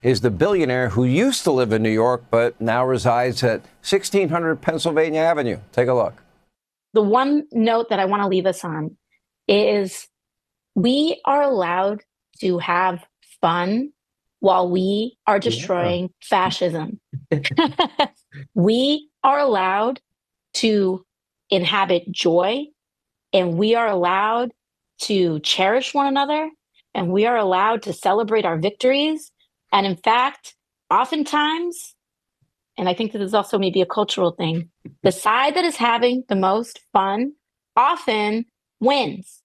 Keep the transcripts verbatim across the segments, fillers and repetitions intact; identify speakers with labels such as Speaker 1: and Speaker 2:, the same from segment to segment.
Speaker 1: is the billionaire who used to live in New York but now resides at sixteen hundred Pennsylvania Avenue. Take a look.
Speaker 2: The one note that I want to leave us on is we are allowed to have fun while we are destroying yeah. fascism. We are allowed to inhabit joy, and we are allowed to cherish one another, and we are allowed to celebrate our victories. And in fact, oftentimes, and I think this is also maybe a cultural thing, the side that is having the most fun often wins.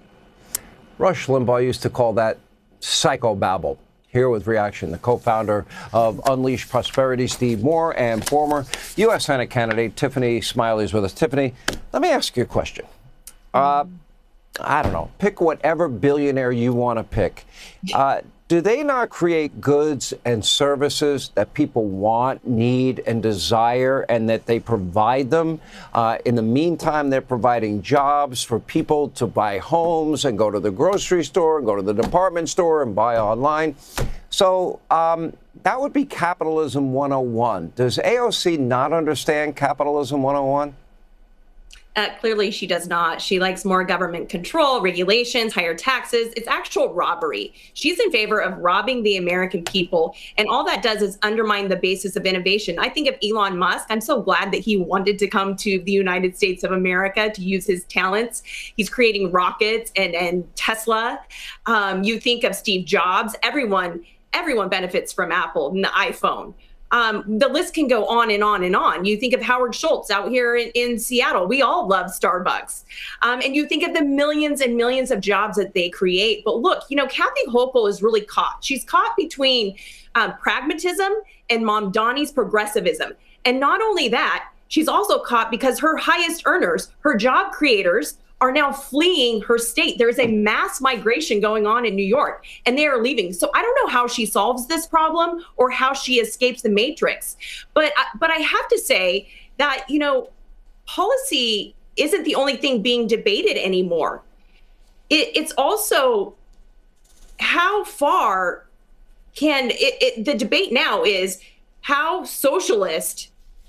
Speaker 1: Rush Limbaugh used to call that psychobabble. Here with reaction, the co-founder of Unleash Prosperity, Steve Moore, and former U S Senate candidate Tiffany Smiley is with us. Tiffany, let me ask you a question. Uh, I don't know. Pick whatever billionaire you want to pick. Uh, do they not create goods and services that people want, need, and desire, and that they provide them? Uh, in the meantime, they're providing jobs for people to buy homes and go to the grocery store and go to the department store and buy online. So um, that would be capitalism one oh one. Does A O C not understand capitalism one oh one?
Speaker 3: Uh, clearly, she does not. She likes more government control, regulations, higher taxes. It's actual robbery. She's in favor of robbing the American people. And all that does is undermine the basis of innovation. I think of Elon Musk. I'm so glad that he wanted to come to the United States of America to use his talents. He's creating rockets and, and Tesla. Um, you think of Steve Jobs. Everyone, everyone benefits from Apple and the iPhone. Um, the list can go on and on and on. You think of Howard Schultz out here in, in Seattle. We all love Starbucks. Um, and you think of the millions and millions of jobs that they create. But look, you know, Kathy Hochul is really caught. She's caught between um, pragmatism and Mamdani's progressivism. And not only that, she's also caught because her highest earners, her job creators, are now fleeing her state. There's a mass migration going on in New York, and they are leaving. So I don't know how she solves this problem or how she escapes the matrix. But but I have to say that, you know, policy isn't the only thing being debated anymore. It, it's also how far can it, it, the debate now is how socialist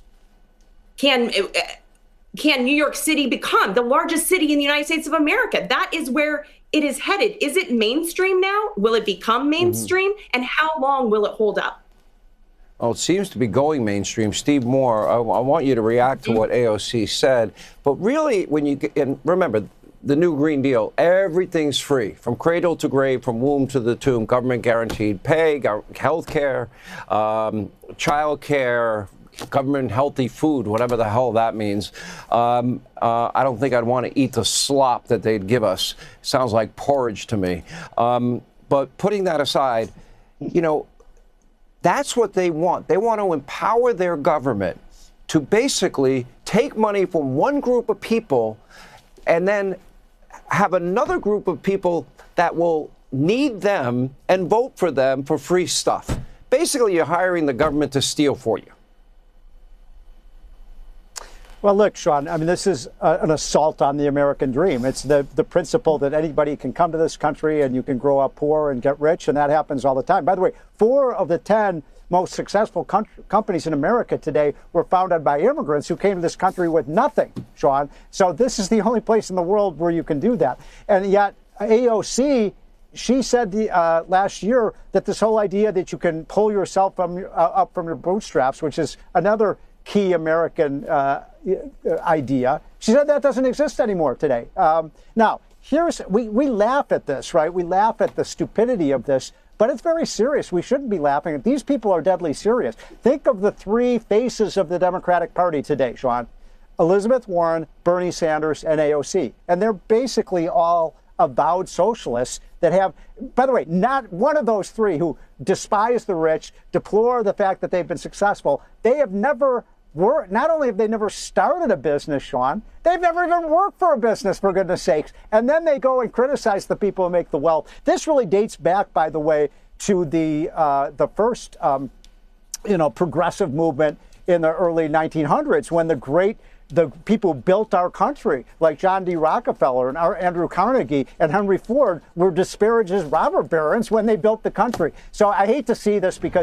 Speaker 3: can it, can New York City become the largest city in the United States of America? That is where it is headed. Is it mainstream now? Will it become mainstream? Mm-hmm. And how long will it hold up?
Speaker 1: Well, it seems to be going mainstream. Steve Moore, I, I want you to react to what A O C said. But really, when you get, and remember, the new Green Deal, everything's free, from cradle to grave, from womb to the tomb, government guaranteed pay, health care, um, child care, government healthy food, whatever the hell that means. Um, uh, I don't think I'd want to eat the slop that they'd give us. Sounds like porridge to me. Um, but putting that aside, you know, that's what they want. They want to empower their government to basically take money from one group of people and then have another group of people that will need them and vote for them for free stuff. Basically, you're hiring the government to steal for you.
Speaker 4: Well, look, Sean, I mean, this is a, an assault on the American dream. It's the, the principle that anybody can come to this country and you can grow up poor and get rich, and that happens all the time. By the way, four of the ten most successful com- companies in America today were founded by immigrants who came to this country with nothing, Sean. So this is the only place in the world where you can do that. And yet A O C, she said the, uh, last year that this whole idea that you can pull yourself from, uh, up from your bootstraps, which is another key American uh, idea. She said that doesn't exist anymore today. Um, now, here's we, we laugh at this, right? We laugh at the stupidity of this, but it's very serious. We shouldn't be laughing. These people are deadly serious. Think of the three faces of the Democratic Party today, Sean. Elizabeth Warren, Bernie Sanders, and A O C. And they're basically all avowed socialists that have, by the way, not one of those three who despise the rich, deplore the fact that they've been successful. They have never worked. Not only have they never started a business, Sean, they've never even worked for a business, for goodness sakes. And then they go and criticize the people who make the wealth. This really dates back, by the way, to the uh, the first, um, you know, progressive movement in the early nineteen hundreds, when the great the people who built our country, like John D. Rockefeller and our Andrew Carnegie and Henry Ford, were disparaged as robber barons when they built the country. So I hate to see this because